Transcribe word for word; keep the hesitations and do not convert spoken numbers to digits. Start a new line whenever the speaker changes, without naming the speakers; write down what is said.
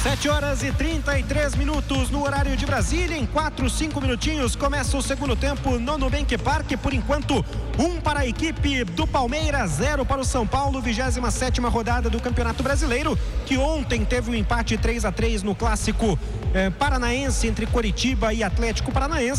sete horas e trinta e três minutos no horário de Brasília. Em quatro, cinco minutinhos começa o segundo tempo no Nubank Park. Por enquanto, um para a equipe do Palmeiras, zero para o São Paulo. vigésima sétima rodada do Campeonato Brasileiro, que ontem teve um empate três a três no clássico eh, paranaense entre Coritiba e Atlético Paranaense.